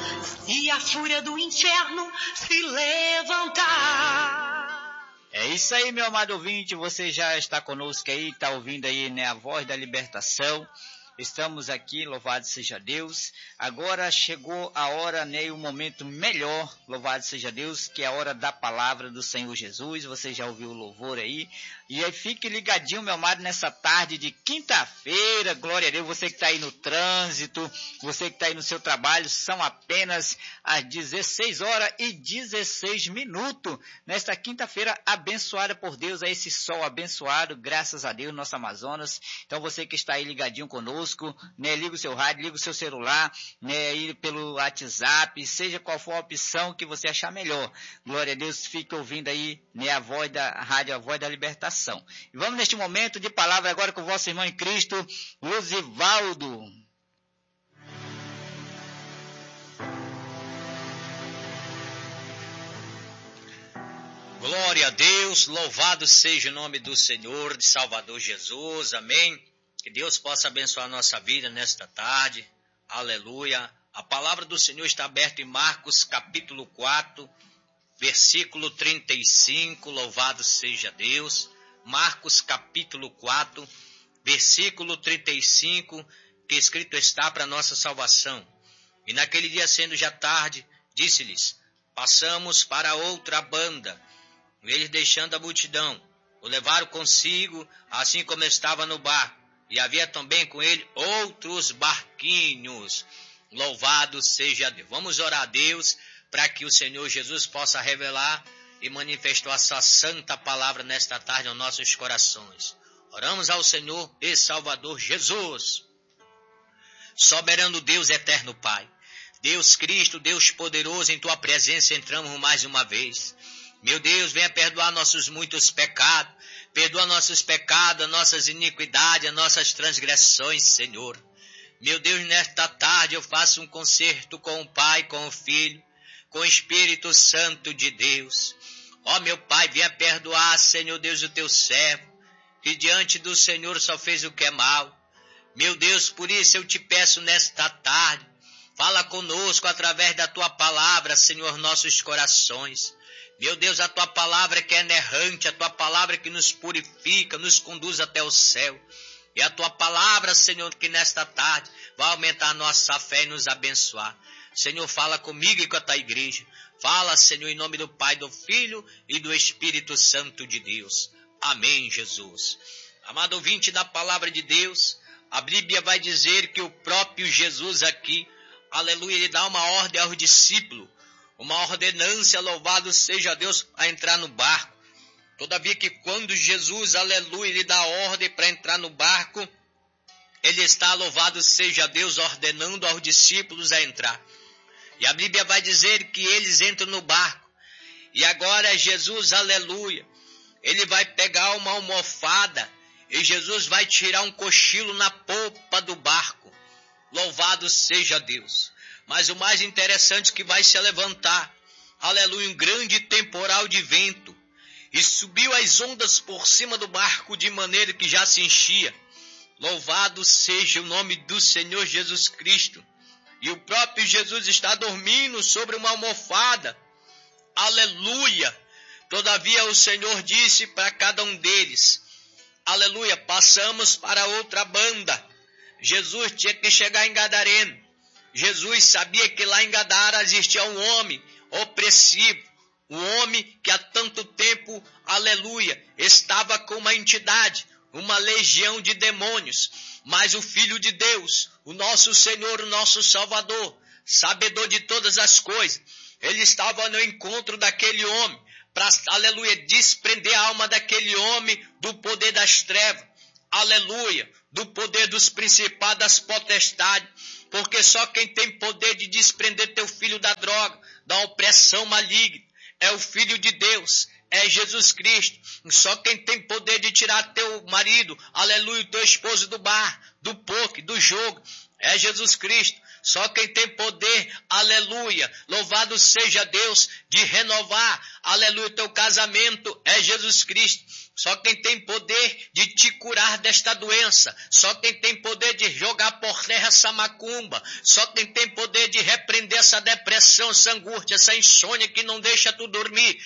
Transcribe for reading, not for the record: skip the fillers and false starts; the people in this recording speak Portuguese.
e a fúria do inferno se levantar. É isso aí, meu amado ouvinte, você já está conosco aí, está ouvindo aí, né, a voz da libertação. Estamos aqui, louvado seja Deus. Agora chegou a hora, né, e o momento melhor, louvado seja Deus, que é a hora da palavra do Senhor Jesus. Você já ouviu o louvor aí? E aí fique ligadinho, meu amado, nessa tarde de quinta-feira, glória a Deus. Você que está aí no trânsito, você que está aí no seu trabalho, são apenas as 16h16, nesta quinta-feira abençoada por Deus, a esse sol abençoado, graças a Deus, nosso Amazonas. Então você que está aí ligadinho conosco, né, liga o seu rádio, liga o seu celular, né, aí pelo WhatsApp, seja qual for a opção que você achar melhor. Glória a Deus, fique ouvindo aí, né, a voz da rádio, a voz da libertação. E vamos neste momento de palavra agora com o vosso irmão em Cristo, Luzivaldo. Glória a Deus, louvado seja o nome do Senhor, de Salvador Jesus, amém. Que Deus possa abençoar a nossa vida nesta tarde, aleluia. A palavra do Senhor está aberta em Marcos capítulo 4, versículo 35, louvado seja Deus. Marcos capítulo 4, versículo 35, que escrito está para nossa salvação. E naquele dia, sendo já tarde, disse-lhes: passamos para outra banda. Eles, deixando a multidão, o levaram consigo, assim como estava no barco. E havia também com ele outros barquinhos. Louvado seja Deus. Vamos orar a Deus para que o Senhor Jesus possa revelar e manifestar a sua santa palavra nesta tarde aos nossos corações. Oramos ao Senhor e Salvador Jesus. Soberano Deus, eterno Pai, Deus Cristo, Deus poderoso, em Tua presença entramos mais uma vez. Meu Deus, venha perdoar nossos muitos pecados, perdoa nossos pecados, nossas iniquidades, nossas transgressões, Senhor. Meu Deus, nesta tarde eu faço um concerto com o Pai, com o Filho, com o Espírito Santo de Deus. Ó meu Pai, venha perdoar, Senhor Deus, o Teu servo, que diante do Senhor só fez o que é mal. Meu Deus, por isso eu te peço nesta tarde, fala conosco através da Tua palavra, Senhor, nossos corações. Meu Deus, a Tua palavra que é inerrante, a Tua palavra que nos purifica, nos conduz até o céu. E a Tua palavra, Senhor, que nesta tarde vai aumentar a nossa fé e nos abençoar. Senhor, fala comigo e com a Tua igreja. Fala, Senhor, em nome do Pai, do Filho e do Espírito Santo de Deus. Amém, Jesus. Amado ouvinte da palavra de Deus, a Bíblia vai dizer que o próprio Jesus aqui, aleluia, ele dá uma ordem aos discípulos, uma ordenância, louvado seja Deus, a entrar no barco. Todavia que quando Jesus, aleluia, ele dá ordem para entrar no barco, ele está, louvado seja Deus, ordenando aos discípulos a entrar. E a Bíblia vai dizer que eles entram no barco. E agora Jesus, aleluia, ele vai pegar uma almofada e Jesus vai tirar um cochilo na polpa do barco. Louvado seja Deus. Mas o mais interessante é que vai se levantar, aleluia, um grande temporal de vento. E subiu as ondas por cima do barco de maneira que já se enchia. Louvado seja o nome do Senhor Jesus Cristo. E o próprio Jesus está dormindo sobre uma almofada. Aleluia! Todavia o Senhor disse para cada um deles, aleluia, passamos para outra banda. Jesus tinha que chegar em Gadareno. Jesus sabia que lá em Gadara existia um homem opressivo, um homem que há tanto tempo, aleluia, estava com uma entidade, uma legião de demônios. Mas o Filho de Deus, o nosso Senhor, o nosso Salvador, sabedor de todas as coisas, ele estava no encontro daquele homem, para, aleluia, desprender a alma daquele homem do poder das trevas, aleluia, do poder dos principados, das potestades, porque só quem tem poder de desprender teu filho da droga, da opressão maligna, é o Filho de Deus, é Jesus Cristo. Só quem tem poder de tirar teu marido, aleluia, teu esposo do bar, do poker, do jogo, é Jesus Cristo. Só quem tem poder, aleluia, louvado seja Deus, de renovar, aleluia, teu casamento, é Jesus Cristo. Só quem tem poder de te curar desta doença. Só quem tem poder de jogar por terra essa macumba. Só quem tem poder de repreender essa depressão, essa angústia, essa insônia que não deixa tu dormir.